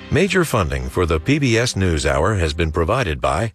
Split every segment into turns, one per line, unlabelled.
Major funding for the PBS NewsHour has been provided by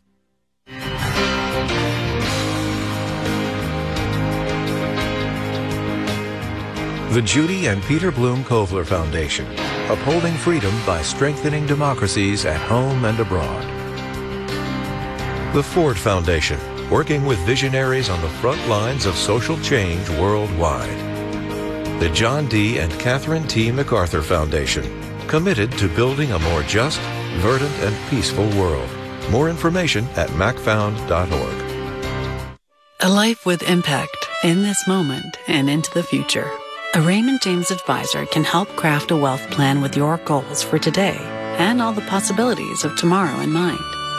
the Judy and Peter Bloom Kovler Foundation, upholding freedom by strengthening democracies at home and abroad. The Ford Foundation, working with visionaries on the front lines of social change worldwide. The John D. and Catherine T. MacArthur Foundation, committed to building a more just, verdant, and peaceful world. More information at macfound.org.
A life with impact in this moment and into the future. A Raymond James advisor can help craft a wealth plan with your goals for today and all the possibilities of tomorrow in mind.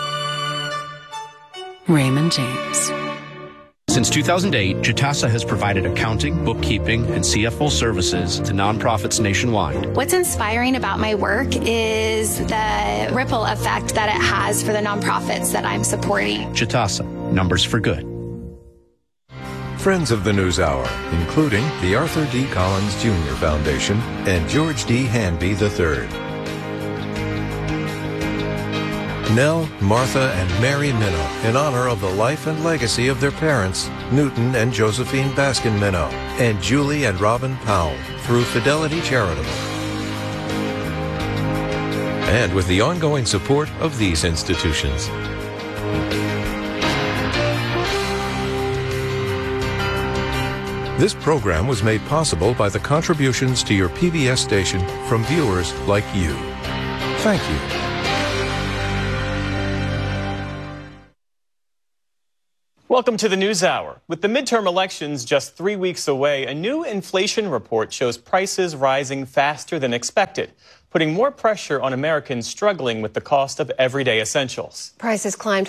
Raymond James.
Since 2008, Jitasa has provided accounting, bookkeeping, and CFO services to nonprofits nationwide.
What's inspiring about my work is the ripple effect that it has for the nonprofits that I'm supporting.
Jitasa, numbers for good.
Friends of the NewsHour, including the Arthur D. Collins Jr. Foundation and George D. Hanby III. Nell, Martha, and Mary Minow, in honor of the life and legacy of their parents, Newton and Josephine Baskin Minow, and Julie and Robin Powell, through Fidelity Charitable. And with the ongoing support of these institutions. This program was made possible by the contributions to your PBS station from viewers like you. Thank you.
Welcome to the NewsHour. With the midterm elections just 3 weeks away, a new inflation report shows prices rising faster than expected, putting more pressure on Americans struggling with the cost of everyday essentials.
Prices climbed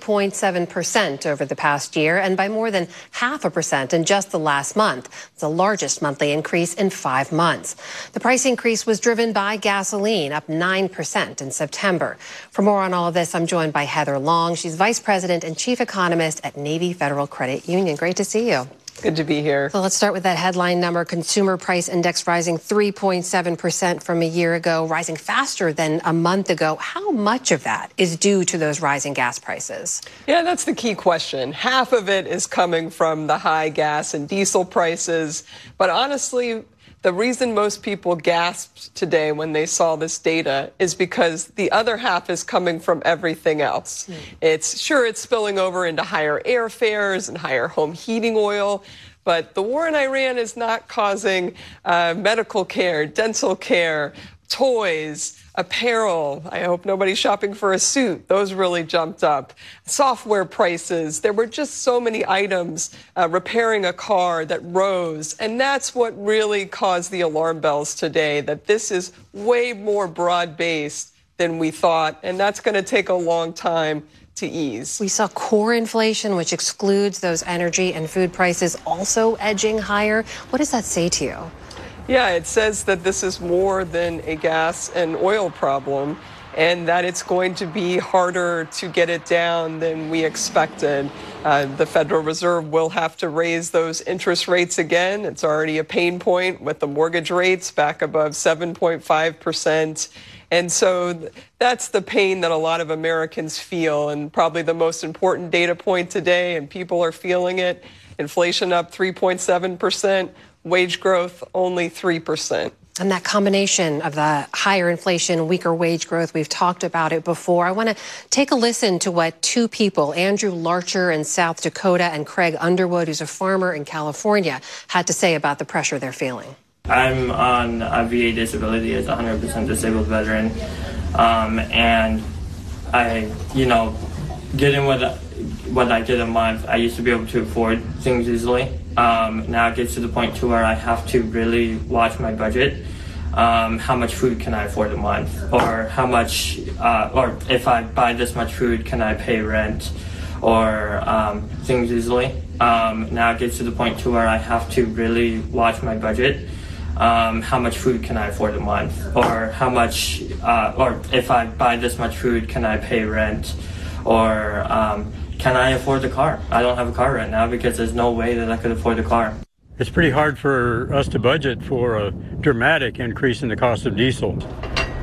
3.7% over the past year and by more than 0.5% in just the last month. It's the largest monthly increase in 5 months. The price increase was driven by gasoline, up 9% in September. For more on all of this, I'm joined by Heather Long. She's Vice President and Chief Economist at Navy Federal Credit Union. Great to see you.
Good to be here.
So let's start with that headline number. Consumer Price Index rising 3.7% from a year ago, rising faster than a month ago. How much of that is due to those rising gas prices?
Yeah, that's the key question. Half of it is coming from the high gas and diesel prices. But honestly, the reason most people gasped today when they saw this data is because the other half is coming from everything else. It's spilling over into higher airfares and higher home heating oil. But the war in Iran is not causing medical care, dental care, toys, apparel. I hope nobody's shopping for a suit. Those really jumped up. Software prices. There were just so many items, repairing a car that rose. And that's what really caused the alarm bells today, that this is way more broad-based than we thought. And that's going to take a long time to ease.
We saw core inflation, which excludes those energy and food prices, also edging higher. What does that say to you?
Yeah, it says that this is more than a gas and oil problem and that it's going to be harder to get it down than we expected. The Federal Reserve will have to raise those interest rates again. It's already a pain point with the mortgage rates back above 7.5%. And so that's the pain that a lot of Americans feel, and probably the most important data point today, and people are feeling it. Inflation up 3.7%. Wage growth only 3%.
And that combination of the higher inflation, weaker wage growth, we've talked about it before. I want to take a listen to what two people, Andrew Larcher in South Dakota and Craig Underwood, who's a farmer in California, had to say about the pressure they're feeling.
I'm on a VA disability as a 100% disabled veteran. And I, getting what I get a month, I used to be able to afford things easily. Now it gets to the point to where I have to really watch my budget. How much food can I afford a month? Or how much, or if I buy this much food, can I pay rent? Or things easily. Now it gets to the point to where I have to really watch my budget. How much food can I afford a month? Or how much, or if I buy this much food, can I pay rent? Or can I afford the car? I don't have a car right now because there's no way that I could afford the car.
It's pretty hard for us to budget for a dramatic increase in the cost of diesel.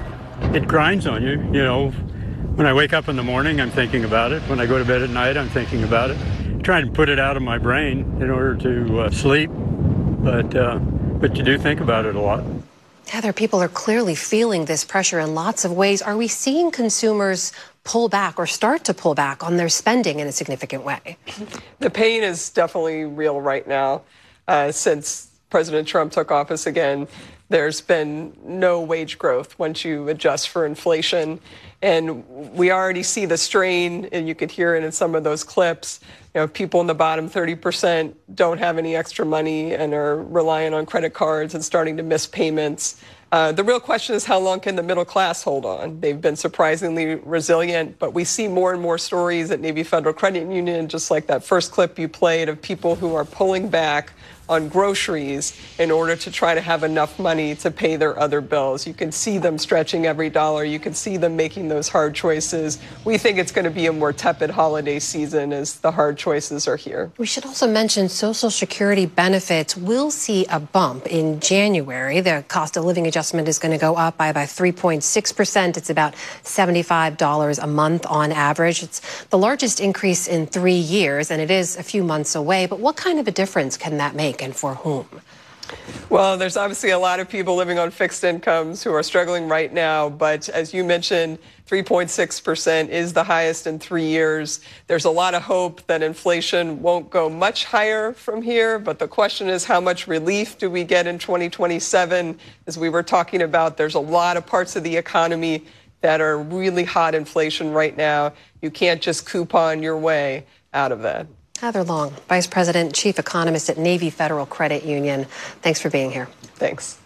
it grinds on you. You know, when I wake up in the morning, I'm thinking about it. When I go to bed at night, I'm thinking about it. Trying to put it out of my brain in order to sleep, but you do think about it a lot.
Heather, people are clearly feeling this pressure in lots of ways. Are we seeing consumers pull back or start to pull back on their spending in a significant way?
The pain is definitely real right now. Since President Trump took office again, there's been no wage growth once you adjust for inflation. And we already see the strain, and you could hear it in some of those clips. You know, people in the bottom 30% don't have any extra money and are relying on credit cards and starting to miss payments. The real question is, how long can the middle class hold on? They've been surprisingly resilient, but we see more and more stories at Navy Federal Credit Union, just like that first clip you played, of people who are pulling back on groceries in order to try to have enough money to pay their other bills. You can see them stretching every dollar. You can see them making those hard choices. We think it's going to be a more tepid holiday season as the hard choices are here.
We should also mention Social Security benefits will see a bump in January. The cost of living adjustment is going to go up by about 3.6%. It's about $75 a month on average. It's the largest increase in 3 years, and it is a few months away. But what kind of a difference can that make, and for whom?
Well, there's obviously a lot of people living on fixed incomes who are struggling right now. But as you mentioned, 3.6% is the highest in 3 years. There's a lot of hope that inflation won't go much higher from here. But the question is, how much relief do we get in 2027? As we were talking about, there's a lot of parts of the economy that are really hot inflation right now. You can't just coupon your way out of that.
Heather Long, Vice President, Chief Economist at Navy Federal Credit Union. Thanks for being here.
Thanks.